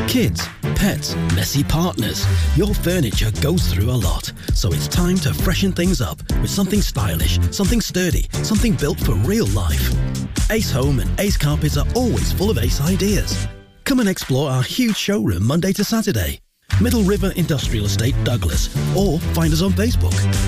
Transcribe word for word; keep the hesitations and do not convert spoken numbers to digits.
Kids, pets, messy partners. Your furniture goes through a lot, so it's time to freshen things up with something stylish, something sturdy, something built for real life. Ace Home and Ace Carpets are always full of Ace ideas. Come and explore our huge showroom Monday to Saturday. Middle River Industrial Estate, Douglas, or find us on Facebook.